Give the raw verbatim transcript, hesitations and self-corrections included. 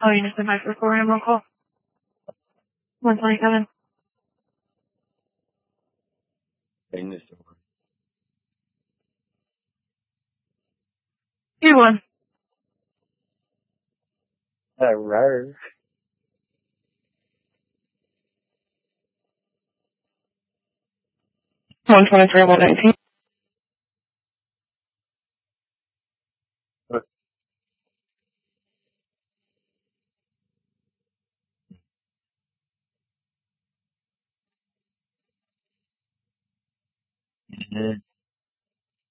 Oh, you missed the mic recording roll call. one twenty-seven. Bring this over. You won. Alright. one twenty-three, one nineteen. Mm-hmm.